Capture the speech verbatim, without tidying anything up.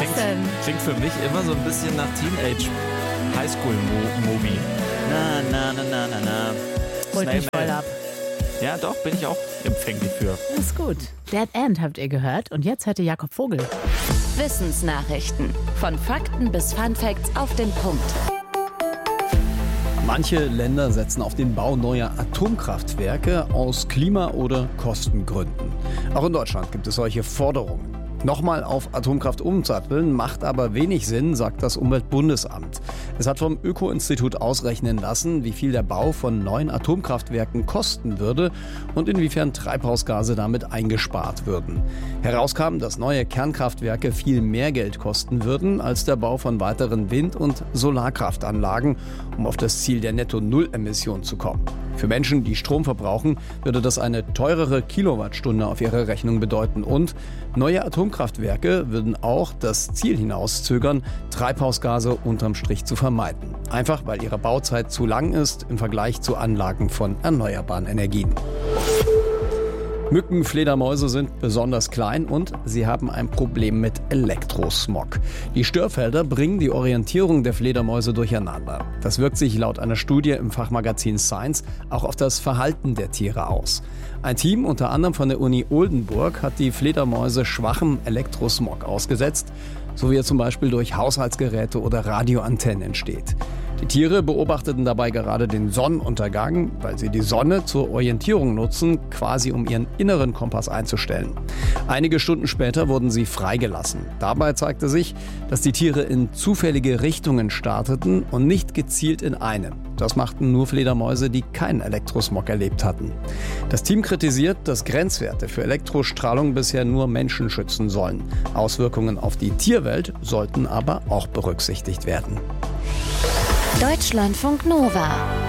klingt, denn? Klingt für mich immer so ein bisschen nach Teenage Highschool-Movie. Na, na, na, na, na, na. Holt mich voll ab. Ja, doch, bin ich auch empfänglich für. Das ist gut. Dead End habt ihr gehört und jetzt hört ihr Jakob Vogel. Wissensnachrichten. Von Fakten bis Funfacts auf den Punkt. Manche Länder setzen auf den Bau neuer Atomkraftwerke aus Klima- oder Kostengründen. Auch in Deutschland gibt es solche Forderungen. Nochmal auf Atomkraft umzusatteln, macht aber wenig Sinn, sagt das Umweltbundesamt. Es hat vom Öko-Institut ausrechnen lassen, wie viel der Bau von neuen Atomkraftwerken kosten würde und inwiefern Treibhausgase damit eingespart würden. Herauskam, dass neue Kernkraftwerke viel mehr Geld kosten würden als der Bau von weiteren Wind- und Solarkraftanlagen, um auf das Ziel der Netto-Null-Emission zu kommen. Für Menschen, die Strom verbrauchen, würde das eine teurere Kilowattstunde auf ihre Rechnung bedeuten. Und neue Atomkraftwerke würden auch das Ziel hinauszögern, Treibhausgase unterm Strich zu vermeiden. Einfach weil ihre Bauzeit zu lang ist im Vergleich zu Anlagen von erneuerbaren Energien. Mücken, Fledermäuse sind besonders klein und sie haben ein Problem mit Elektrosmog. Die Störfelder bringen die Orientierung der Fledermäuse durcheinander. Das wirkt sich laut einer Studie im Fachmagazin Science auch auf das Verhalten der Tiere aus. Ein Team, unter anderem von der Uni Oldenburg, hat die Fledermäuse schwachem Elektrosmog ausgesetzt, so wie er zum Beispiel durch Haushaltsgeräte oder Radioantennen entsteht. Die Tiere beobachteten dabei gerade den Sonnenuntergang, weil sie die Sonne zur Orientierung nutzen, quasi um ihren inneren Kompass einzustellen. Einige Stunden später wurden sie freigelassen. Dabei zeigte sich, dass die Tiere in zufällige Richtungen starteten und nicht gezielt in eine. Das machten nur Fledermäuse, die keinen Elektrosmog erlebt hatten. Das Team kritisiert, dass Grenzwerte für Elektrostrahlung bisher nur Menschen schützen sollen. Auswirkungen auf die Tierwelt sollten aber auch berücksichtigt werden. Deutschlandfunk Nova.